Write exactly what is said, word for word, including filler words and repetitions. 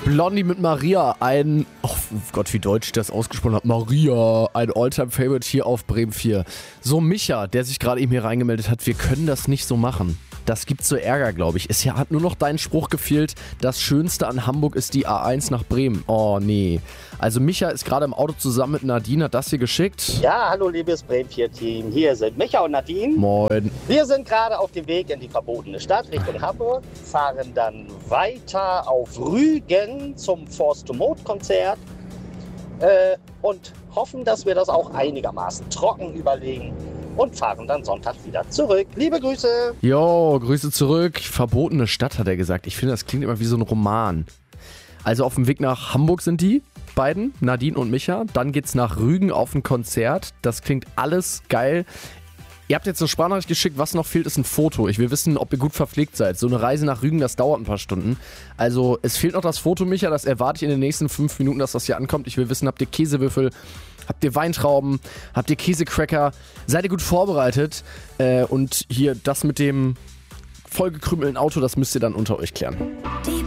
Blondie mit Maria, ein, oh Gott, wie deutsch ich das ausgesprochen habe, Maria, ein Alltime-Favorite hier auf Bremen vier. So, Micha, der sich gerade eben hier reingemeldet hat, wir können das nicht so machen. Das gibt so Ärger, glaube ich. Es hat nur noch dein Spruch gefehlt, das Schönste an Hamburg ist die A eins nach Bremen. Oh, nee. Also Micha ist gerade im Auto zusammen mit Nadine, hat das hier geschickt. Ja, hallo liebes Bremen vier Team, hier sind Micha und Nadine. Moin. Wir sind gerade auf dem Weg in die verbotene Stadt Richtung Hamburg, fahren dann weiter auf Rügen zum Force to Mode Konzert äh, und hoffen, dass wir das auch einigermaßen trocken überlegen. Und fahren dann Sonntag wieder zurück. Liebe Grüße. Jo, Grüße zurück. Verbotene Stadt, hat er gesagt. Ich finde, das klingt immer wie so ein Roman. Also auf dem Weg nach Hamburg sind die beiden, Nadine und Micha. Dann geht's nach Rügen auf ein Konzert. Das klingt alles geil. Ihr habt jetzt eine Sprachnachricht geschickt, was noch fehlt, ist ein Foto. Ich will wissen, ob ihr gut verpflegt seid. So eine Reise nach Rügen, das dauert ein paar Stunden. Also es fehlt noch das Foto, Micha, das erwarte ich in den nächsten fünf Minuten, dass das hier ankommt. Ich will wissen, habt ihr Käsewürfel, habt ihr Weintrauben, habt ihr Käsecracker? Seid ihr gut vorbereitet? Äh, und hier das mit dem vollgekrümelten Auto, das müsst ihr dann unter euch klären. Die